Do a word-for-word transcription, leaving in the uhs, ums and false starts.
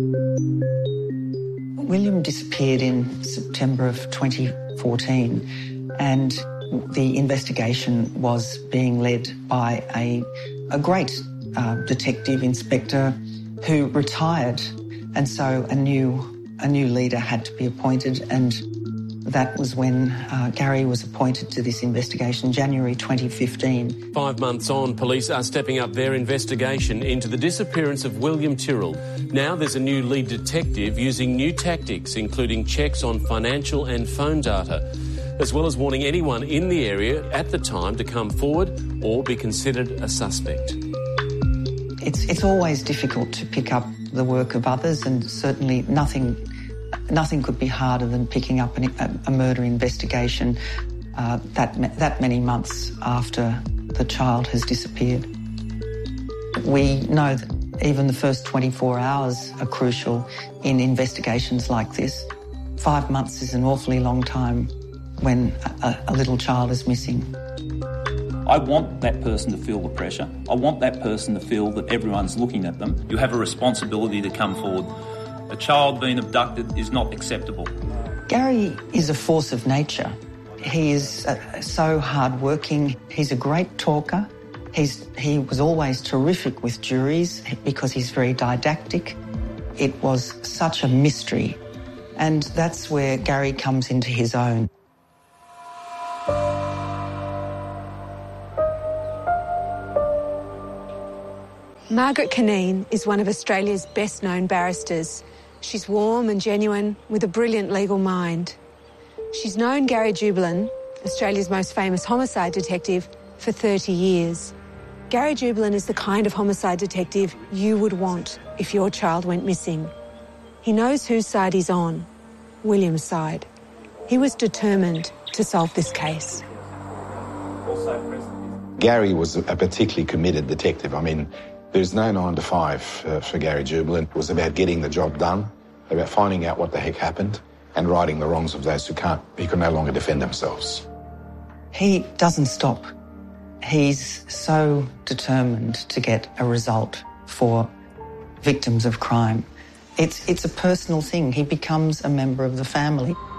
William disappeared in September of twenty fourteen, and the investigation was being led by a, a great uh, detective inspector who retired, and so a new, a new leader had to be appointed, and that was when uh, Gary was appointed to this investigation, January twenty fifteen. Five months on, police are stepping up their investigation into the disappearance of William Tyrrell. Now there's a new lead detective using new tactics, including checks on financial and phone data, as well as warning anyone in the area at the time to come forward or be considered a suspect. It's, it's always difficult to pick up the work of others, and certainly nothing... Nothing could be harder than picking up an, a, a murder investigation uh, that, that many months after the child has disappeared. We know that even the first twenty-four hours are crucial in investigations like this. Five months is an awfully long time when a, a little child is missing. I want that person to feel the pressure. I want that person to feel that everyone's looking at them. You have a responsibility to come forward. A child being abducted is not acceptable. Gary is a force of nature. He is uh, so hard-working. He's a great talker. He's, he was always terrific with juries because he's very didactic. It was such a mystery, and that's where Gary comes into his own. Margaret Cunneen is one of Australia's best-known barristers. She's warm and genuine, with a brilliant legal mind. She's known Gary Jubelin, Australia's most famous homicide detective, for thirty years. Gary Jubelin is the kind of homicide detective you would want if your child went missing. He knows whose side he's on, William's side. He was determined to solve this case. Gary was a particularly committed detective. I mean, there's no nine to five uh, for Gary Jubelin. It was about getting the job done, about finding out what the heck happened and righting the wrongs of those who can't, who can no longer defend themselves. He doesn't stop. He's so determined to get a result for victims of crime. It's, it's a personal thing. He becomes a member of the family.